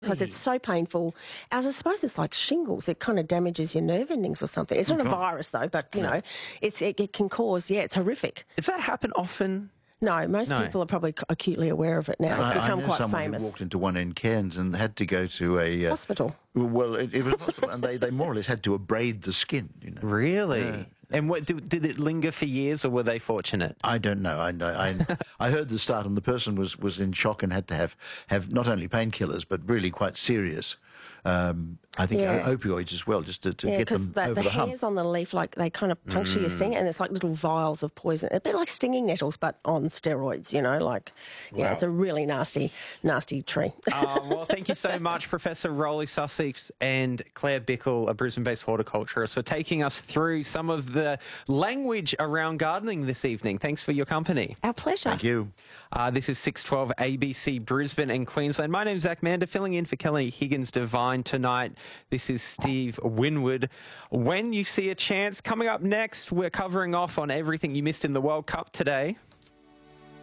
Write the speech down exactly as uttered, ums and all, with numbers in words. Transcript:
because it's so painful. As I suppose it's like shingles. It kind of damages your nerve endings or something. It's not a virus though, but you know, it's it, it can cause. Yeah, it's horrific. Does that happen often? No, most No. people are probably acutely aware of it now. It's I, become I know quite someone famous. who walked into one in Cairns and had to go to a uh, Hospital. Well, it, it was a hospital, and they, they more or less had to abrade the skin. You know, Really? Yeah. And what did, did it linger for years, or were they fortunate? I don't know. I know. I, I heard the start, and the person was, was in shock and had to have, have not only painkillers but really quite serious. Um, I think Yeah. o- opioids as well, just to, to Yeah, get because them the, over the the hump. hairs on the leaf, like they kind of puncture your sting, and it's like little vials of poison, a bit like stinging nettles, but on steroids. You know, like yeah, Wow. it's a really nasty, nasty tree. Um, well, thank you so much, Professor Rolly Sussex and Claire Bickle, a Brisbane-based horticulturist, for taking us through some of the language around gardening this evening. Thanks for your company. Our pleasure. Thank you. Uh, this is six twelve A B C Brisbane and Queensland. My name's Zach Mander, filling in for Kelly Higgins-Devine tonight. This is Steve Winwood. When you see a chance, coming up next, we're covering off on everything you missed in the World Cup today.